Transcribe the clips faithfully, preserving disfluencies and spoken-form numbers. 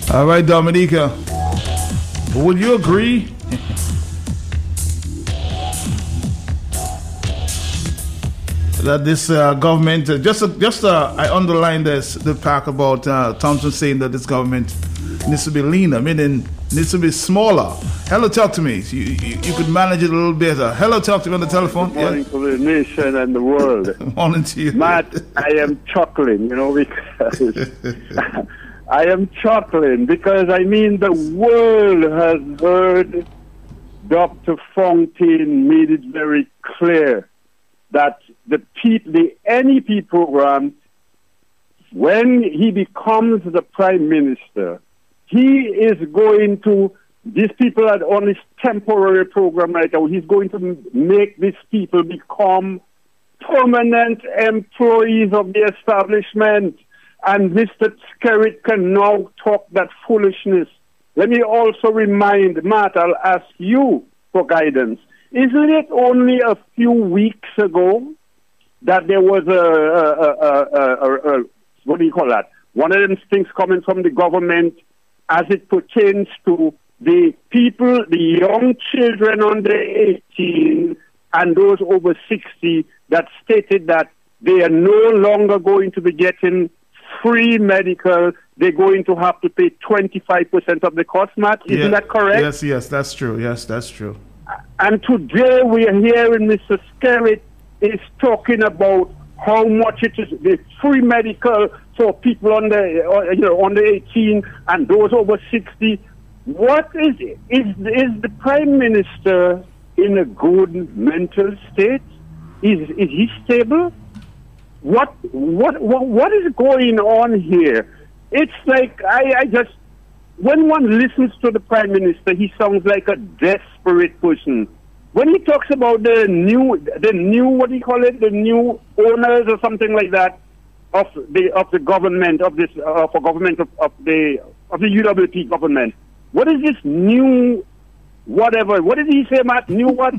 All right, Dominica. Would you agree? that this uh, government, uh, just uh, just uh, I underline this the part about uh, Thompson saying that this government needs to be leaner, meaning needs to be smaller. Hello, talk to me. You, you, you could manage it a little better. Hello, talk to me on the telephone. Good morning yeah. to the nation and the world. Morning to you. Matt, I am chuckling, you know, because I am chuckling because, I mean, the world has heard Doctor Fontaine made it very clear that the P- the N E P program, when he becomes the prime minister, he is going to, these people are on this temporary program right now, he's going to make these people become permanent employees of the establishment. And Mister Skerrit can now talk that foolishness. Let me also remind, Matt, I'll ask you for guidance. Isn't it only a few weeks ago that there was a, a, a, a, a, a what do you call that? One of them things coming from the government as it pertains to the people, the young children under eighteen and those over sixty that stated that they are no longer going to be getting free medical. They're going to have to pay twenty-five percent of the cost, Matt. Isn't yeah. that correct? Yes, yes, that's true. Yes, that's true. And today we are hearing Mister Skerrit is talking about how much it is the free medical for people under you know under eighteen and those over sixty. What is is is the Prime Minister in a good mental state? Is is he stable? What what what what is going on here? It's like I, I just when one listens to the Prime Minister, he sounds like a desperate person. When he talks about the new, the new, what do you call it, the new owners or something like that of the of the government of this uh, for government of, of the of the U W P government. What is this new, whatever? What did he say, Matt? New what?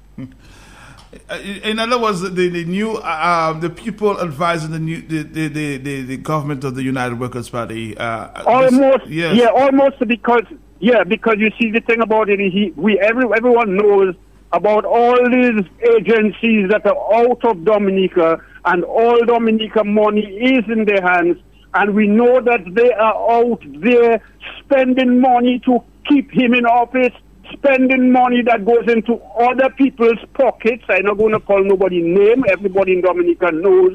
In other words, the, the new uh, the people advising the new the, the, the, the, the government of the United Workers Party. Uh, almost, this, yes. yeah, almost because yeah, because you see the thing about it, he we every everyone knows about all these agencies that are out of Dominica, and all Dominica money is in their hands, and we know that they are out there spending money to keep him in office. Spending money that goes into other people's pockets. I'm not going to call nobody's name. Everybody in Dominica knows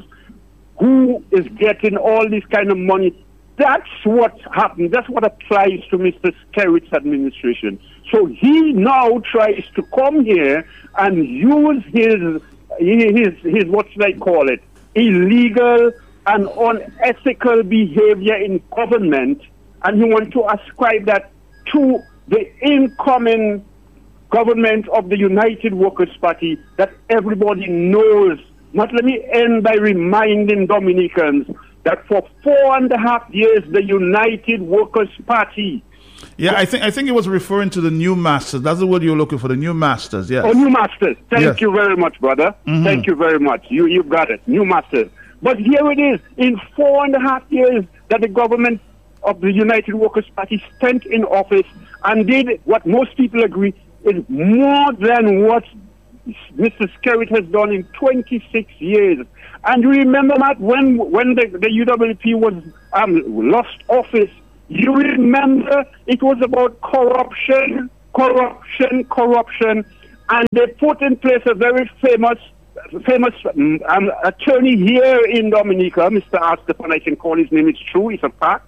who is getting all this kind of money. That's what happened. That's what applies to Mister Skerrit's administration. So he now tries to come here and use his, his, his what should I call it, illegal and unethical behavior in government, and he wants to ascribe that to the incoming government of the United Workers' Party that everybody knows. But let me end by reminding Dominicans that for four and a half years, the United Workers' Party. Yeah, I think I think it was referring to the new masters. That's the word you're looking for, the new masters. Yes. Oh, new masters. Thank yes. you very much, brother. Mm-hmm. Thank you very much. You you've got it. New masters. But here it is. In four and a half years that the government of the United Workers' Party spent in office and did what most people agree is more than what Mister Skerrit has done in twenty-six years. And you remember, Matt, when when the, the U W P was um, lost office, you remember it was about corruption, corruption, corruption, and they put in place a very famous famous um, attorney here in Dominica, Mister Astefan, I can call his name, it's true, it's a fact.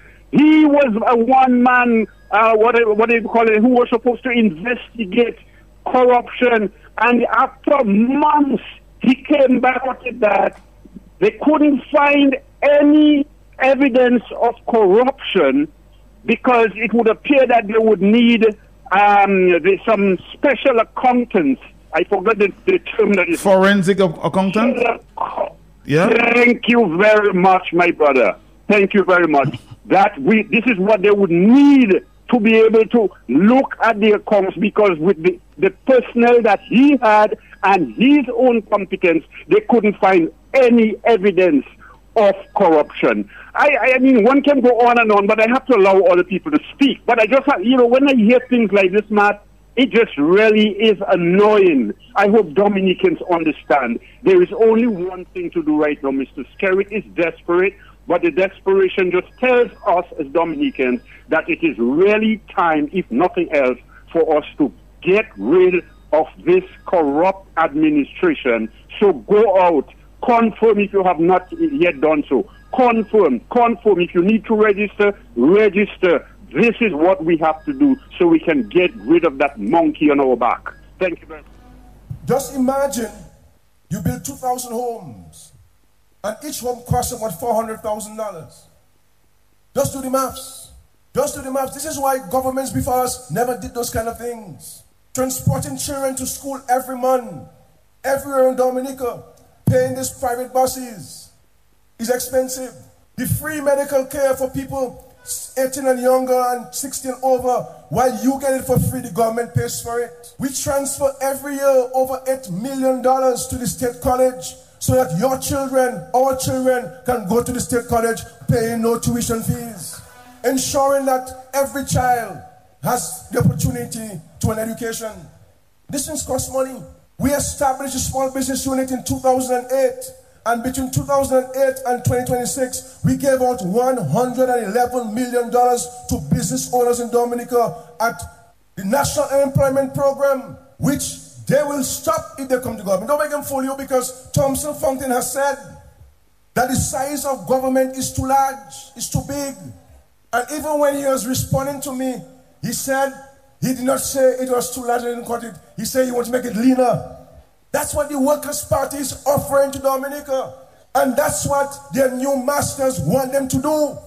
He was a one-man, uh, what, what do you call it, who was supposed to investigate corruption. And after months, he came back with that. They couldn't find any evidence of corruption because it would appear that they would need um, the, some special accountants. I forgot the, the term that is... Forensic accountant? Yeah. Thank you very much, my brother. Thank you very much. That we this is what they would need to be able to look at the accounts, because with the, the personnel that he had and his own competence, they couldn't find any evidence of corruption. I, I mean, one can go on and on, but I have to allow other people to speak. But I just have, you know, when I hear things like this, Matt, it just really is annoying. I hope Dominicans understand. There is only one thing to do right now. Mister Skerrit is desperate, but the desperation just tells us as Dominicans that it is really time, if nothing else, for us to get rid of this corrupt administration. So go out, confirm if you have not yet done so. Confirm, confirm. If you need to register, register. This is what we have to do so we can get rid of that monkey on our back. Thank you very much. Just imagine you build two thousand homes and each home costs about four hundred thousand dollars. Just do the maths. Just do the maths. This is why governments before us never did those kind of things. Transporting children to school every month, everywhere in Dominica, paying these private buses is expensive. The free medical care for people eighteen and younger and sixteen over, while you get it for free, the government pays for it. We transfer every year over eight million dollars to the state college so that your children, our children, can go to the state college paying no tuition fees, ensuring that every child has the opportunity to an education. This things cost money. We established a small business unit in two thousand eight. And between two thousand eight and twenty twenty-six, we gave out one hundred eleven million dollars to business owners in Dominica at the National Unemployment Program, which they will stop if they come to government. Don't make them fool you, because Thompson Fountain has said that the size of government is too large, it's too big. And even when he was responding to me, he said he did not say it was too large and didn't cut it. He said he wants to make it leaner. That's what the Workers' Party is offering to Dominica. And that's what their new masters want them to do.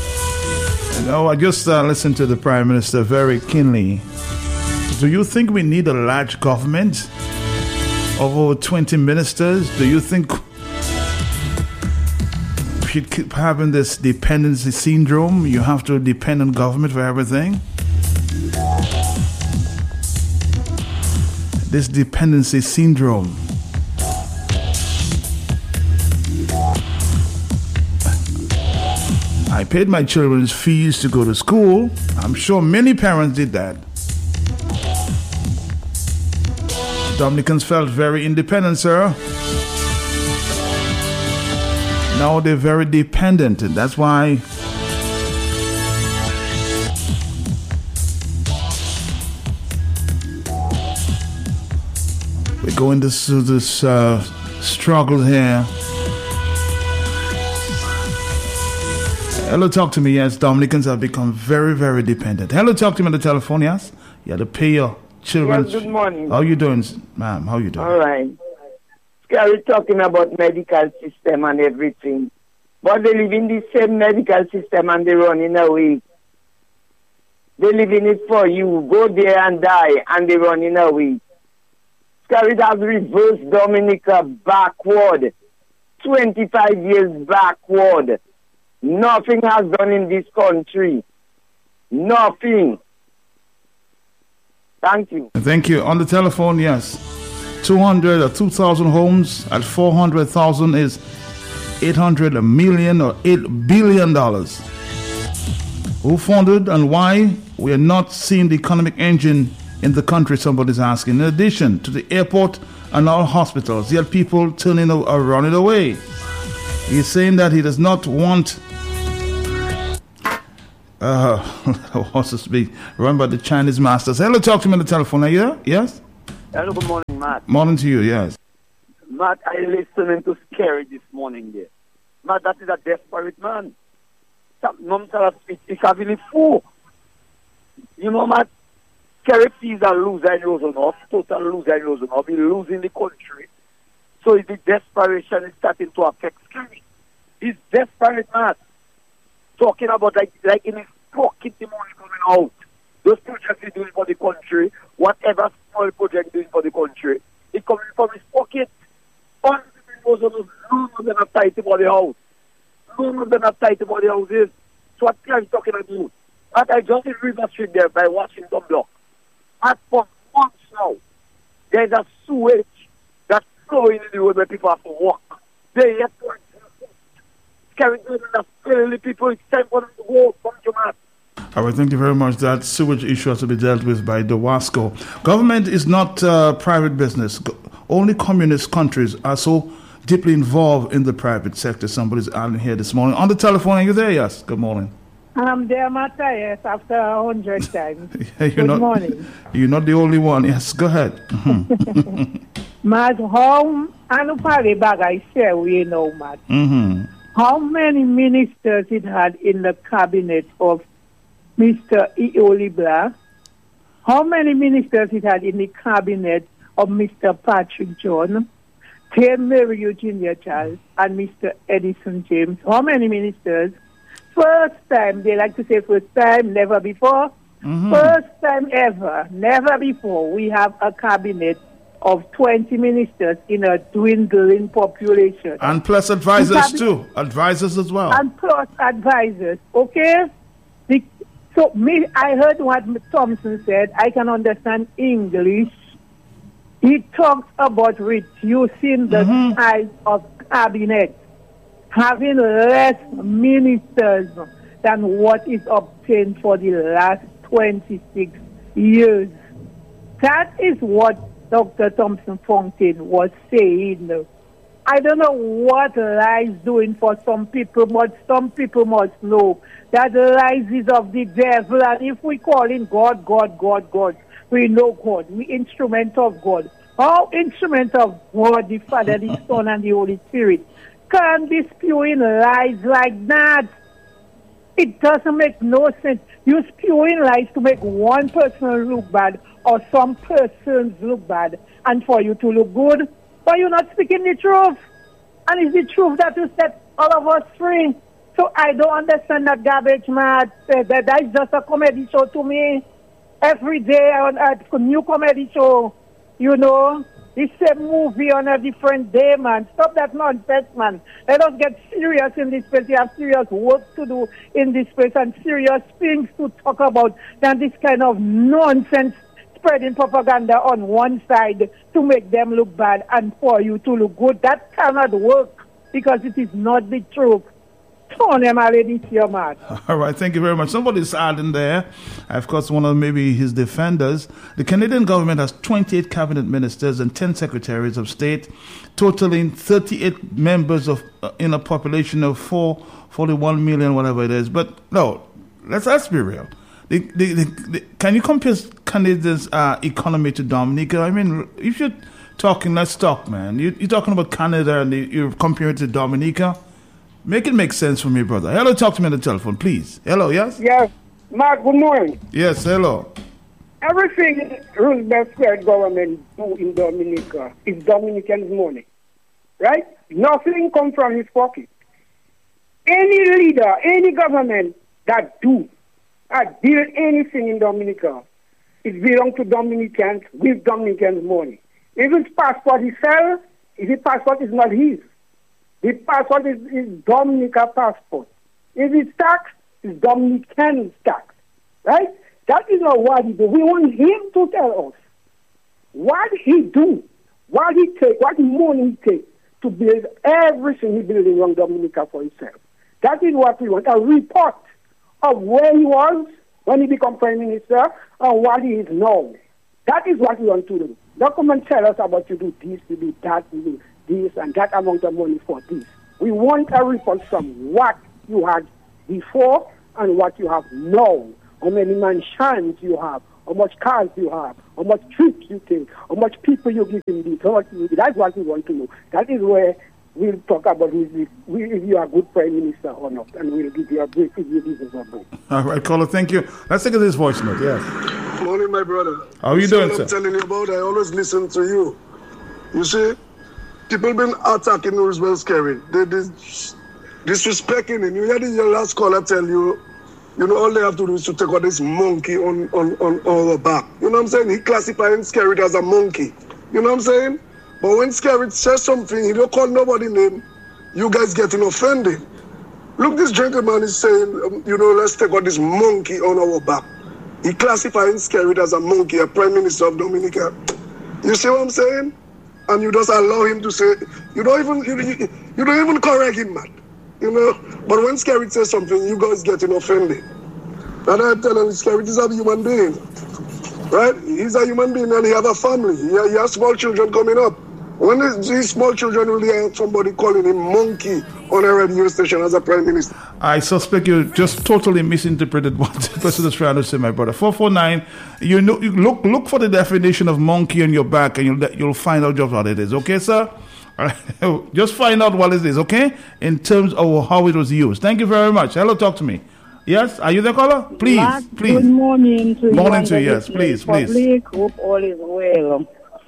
You know, I just uh, listened to the Prime Minister very keenly. Do you think we need a large government of over twenty ministers? Do you think we should keep having this dependency syndrome? You have to depend on government for everything? This dependency syndrome. I paid my children's fees to go to school. I'm sure many parents did that. Dominicans felt very independent, sir. Now they're very dependent, and that's why we're going this this uh, struggle here. Hello, talk to me. Yes, Dominicans have become very, very dependent. Hello, talk to me on the telephone. Yes, you have to pay your children. Yes, good morning. How you doing, ma'am? How you doing? All right. Scary talking about medical system and everything, but they live in the same medical system and they run in away. They live in it for you. Go there and die, and they run in away. Scary has reversed Dominica backward, twenty-five years backward. Nothing has done in this country. Nothing. Thank you. Thank you. On the telephone, yes. two hundred or two thousand homes at four hundred thousand is eight hundred million or eight billion dollars. Who funded and why? We are not seeing the economic engine in the country, somebody's asking. In addition to the airport and all hospitals, yet people turning or running away. He's saying that he does not want uh, horses to be run by the Chinese masters. Hello, talk to me on the telephone. Are you there? Yes? Hello, good morning, Matt. Morning to you, yes. Matt, I listening to Scary this morning there. Matt, that is a desperate man. Nom sa speech, he can really fool. You know, Matt, Scary fees are losing enough, total losing enough. He's losing the country. So the desperation is starting to affect Scary. He's desperate, Matt. Talking about like like in his pocket the money coming out. Those projects he's doing for the country, whatever small project he's doing for the country, it's coming from his pocket. All the people, none of them have tight about the house. None of them have tight about the houses. So what I'm talking about? But I just in River Street there by Washington Block. And for months now, there's a sewage that's flowing in the road where people have to walk. They have to Scary enough elderly people. It's time for them to go. Come to man. All right, thank you very much. That sewage issue has to be dealt with by DOWASCO. Government is not uh, private business. Only communist countries are so deeply involved in the private sector. Somebody's adding here this morning. On the telephone, are you there? Yes. Good morning. I'm there, Matthias, after a hundred times. you're Good not, morning. You're not the only one. Yes, go ahead. Matt, how, and probably bag I share we know, Matt. Mm-hmm. How many ministers it had in the cabinet of Mister Iolibla? How many ministers it had in the cabinet of Mister Patrick John, Tim Mary Eugenia Charles, and Mister Edison James? How many ministers? First time, they like to say first time, never before. Mm-hmm. First time ever, never before, we have a cabinet of twenty ministers in a dwindling population. And plus advisors too, advisors as well. And plus advisors, okay? The, so me, I heard what Thompson said. I can understand English. He talks about reducing the mm-hmm. size of cabinet, having less ministers than what is obtained for the last twenty-six years. That is what Doctor Thompson Fontaine was saying. I don't know what lies doing for some people, but some people must know that lies is of the devil. And if we call in God, God, God, God, we know God. We instrument of God. How instrument of God, the Father, the Son, and the Holy Spirit can be spewing lies like that? It doesn't make no sense. You spewing lies to make one person look bad or some persons look bad and for you to look good, but you're not speaking the truth. And it's the truth that will set all of us free. So I don't understand that garbage, man. That, that is just a comedy show to me. Every day on a new comedy show, you know. It's a movie on a different day, man. Stop that nonsense, man. Let us get serious in this place. We have serious work to do in this place and serious things to talk about than this kind of nonsense spreading propaganda on one side to make them look bad and for you to look good. That cannot work because it is not the truth. Turn them already to your man. All right, thank you very much. Somebody's adding there, of course, one of maybe his defenders. The Canadian government has twenty-eight cabinet ministers and ten secretaries of state, totaling thirty-eight members of uh, in a population of four, forty-one million, whatever it is. But no, let's let's be real. The, the, the, the, can you compare Canada's uh, economy to Dominica? I mean, if you're talking, let's talk, man. You, you're talking about Canada and you're comparing it to Dominica. Make it make sense for me, brother. Hello, talk to me on the telephone, please. Hello, yes? Yes. Mark, good morning. Yes, hello. Everything Roosevelt Square government do in Dominica is Dominican's money, right? Nothing comes from his pocket. Any leader, any government that do, that build anything in Dominica, it belongs to Dominicans with Dominicans' money. If his passport is sell, if his passport is not his, the passport is, is Dominica passport. If it's tax, it's Dominican tax. Right? That is not what he do. We want him to tell us what he do, what he take, what money he take to build everything he built around Dominica for himself. That is what we want. A report of where he was when he became Prime Minister and what he is now. That is what we want to do. Don't come and tell us about you do this, you do that, you do this and that amount of money for this. We want a report from what you had before and what you have now. How many mansions you have, how much cars you have, how much trips you take, how much people you give in this. How much you, that's what we want to know. That is where we'll talk about if you are a good Prime Minister or not, and we'll give you a brief if you deserve a brief. All right, caller, thank you. Let's take this voice note, yes. Morning, my brother. How are you doing, sir? I'm telling you about, I always listen to you. You see, people been attacking Roosevelt Scarry. They dis- disrespecting him. You heard your last caller tell you, you know, all they have to do is to take out this monkey on, on, on our back. You know what I'm saying? He classifying Scarry as a monkey. You know what I'm saying? But when Scarry says something, he don't call nobody name, you guys getting offended. Look, this gentleman is saying, um, you know, let's take out this monkey on our back. He classifying Scarry as a monkey, a Prime Minister of Dominica. You see what I'm saying? And you just allow him to say, you don't even, you, you, you don't even correct him, man. you know. But when Skerrit says something, you guys getting offended. And I tell him, Skerrit is a human being, right? He's a human being and he have a family. He, he has small children coming up. When these small children will hear somebody calling him monkey on a radio station as a prime minister. I suspect you just totally misinterpreted what the person is trying to say, my brother. four four nine, you know, you look look for the definition of monkey on your back and you'll you'll find out just what it is. Okay, sir? All right. Just find out what it is, okay? In terms of how it was used. Thank you very much. Hello, talk to me. Yes, are you there, caller? Please, Mark, please. Good morning to you. Morning to you, yes, please, please. Public, hope all is well.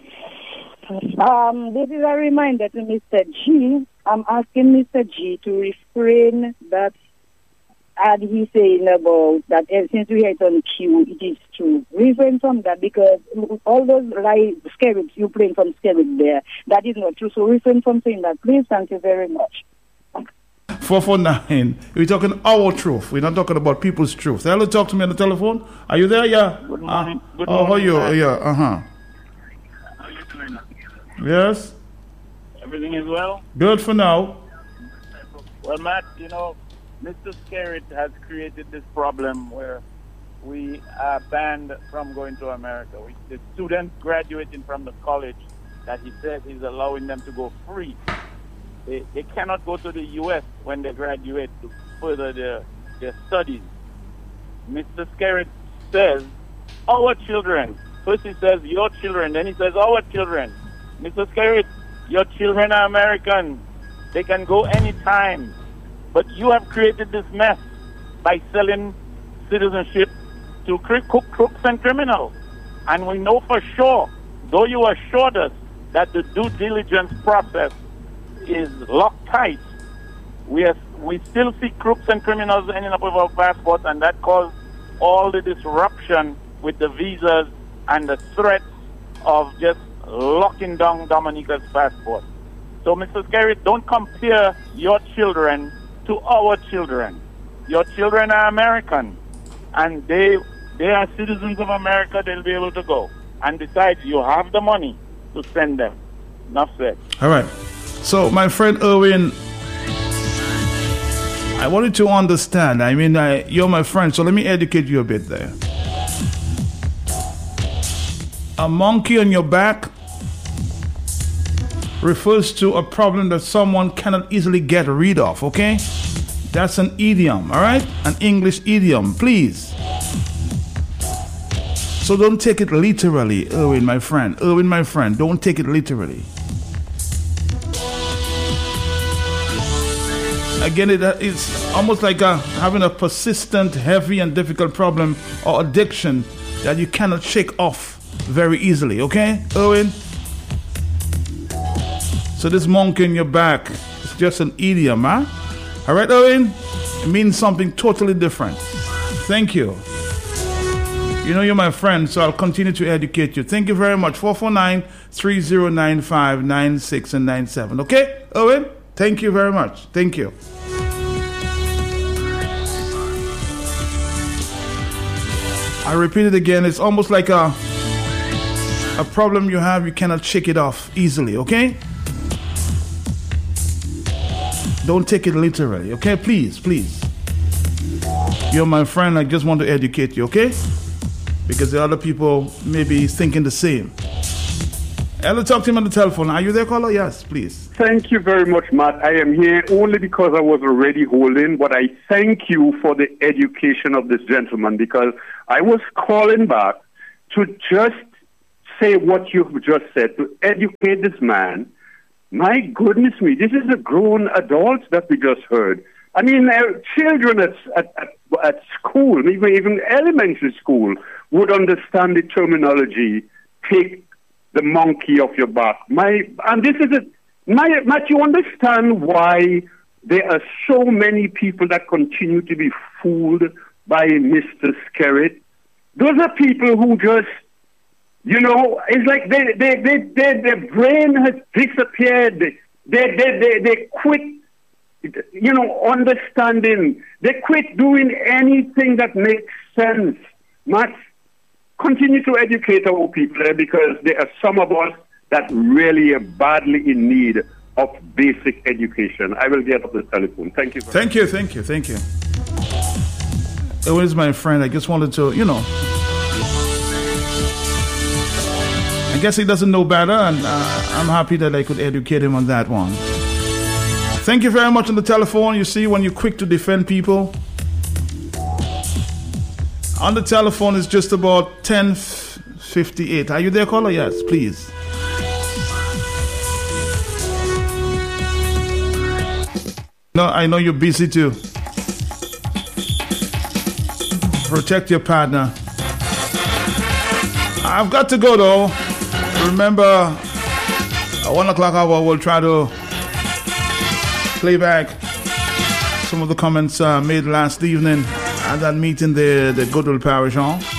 Um, this is a reminder to Mister G. I'm asking Mister G to refrain that ad he's saying about that eh, since we had on Q, it is true. Refrain from that because all those lies, Skerrit, you playing from Skerrit there, that is not true. So refrain from saying that. Please, thank you very much. four four nine, we're talking our truth. We're not talking about people's truth. Hello, talk to me on the telephone. Are you there? Yeah. Good morning. Uh, Good oh, how are morning, you? man. Yeah, uh-huh. How you doing? Yes? Everything is well? Good for now. Well, Matt, you know, Mister Skerrit has created this problem where we are banned from going to America. We, the students graduating from the college that he said he's allowing them to go free. They, they cannot go to the U S when they graduate to further their, their studies. Mister Skerrit says, our children. First he says, your children. Then he says, our children. Mister Skerrit, your children are American. They can go anytime. But you have created this mess by selling citizenship to crooks and criminals. And we know for sure, though you assured us that the due diligence process is locked tight, we, are, we still see crooks and criminals ending up with our passports, and that caused all the disruption with the visas and the threats of just locking down Dominica's passport. So, Mister Skerrit, don't compare your children to our children. Your children are American, and they they are citizens of America. They'll be able to go. And besides, you have the money to send them. Enough said. All right. So, my friend Erwin, I wanted to understand. I mean, I, you're my friend, so let me educate you a bit there. A monkey on your back refers to a problem that someone cannot easily get rid of, okay? That's an idiom, all right? An English idiom, please. So don't take it literally, Erwin, my friend. Erwin, my friend, don't take it literally. Again, it, it's almost like a, having a persistent, heavy, and difficult problem or addiction that you cannot shake off very easily, okay, Erwin? So this monkey in your back is just an idiom, huh? All right, Owen? It means something totally different. Thank you. You know you're my friend, so I'll continue to educate you. Thank you very much. four four nine, three zero nine five, nine six and nine seven. Okay, Owen? Thank you very much. Thank you. I repeat it again. It's almost like a, a problem you have. You cannot shake it off easily, okay? Don't take it literally, okay? Please, please. You're my friend. I just want to educate you, okay? Because the other people may be thinking the same. Hello, talk to him on the telephone. Are you there, caller? Yes, please. Thank you very much, Matt. I am here only because I was already holding, but I thank you for the education of this gentleman, because I was calling back to just say what you've just said, to educate this man. My goodness me, this is a grown adult that we just heard. I mean, uh, children at, at, at, at school, even, even elementary school, would understand the terminology, take the monkey off your back. My, and this is it. My, Matt, you understand why there are so many people that continue to be fooled by Mister Skerrit? Those are people who just, you know, it's like they, they, they, they, their brain has disappeared. They, they, they, they, they quit, you know, understanding. They quit doing anything that makes sense. Matt, continue to educate our people, because there are some of us that really are badly in need of basic education. I will get off the telephone. Thank you. Thank you, thank you, thank you. It was my friend. I just wanted to, you know. I guess he doesn't know better, and uh, I'm happy that I could educate him on that one. Thank you very much on the telephone. You see, when you're quick to defend people. On the telephone is just about ten fifty-eight. Are you there, caller? Yes, please. No, I know you're busy too. Protect your partner. I've got to go though. Remember, at one o'clock hour, we'll try to play back some of the comments uh, made last evening at that meeting, the the Goodwill Parish Hall.